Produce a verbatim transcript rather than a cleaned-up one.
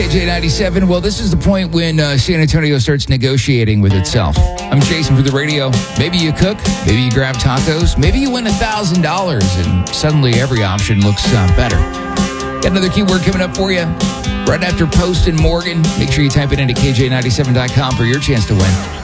K J ninety-seven. Well, this is the point when uh, San Antonio starts negotiating with itself. I'm Jason for the radio. Maybe you cook, maybe you grab tacos, maybe you win one thousand dollars, and suddenly every option looks uh, better. Got another keyword coming up for you right after Post and Morgan. Make sure you type it into K J ninety-seven dot com for your chance to win.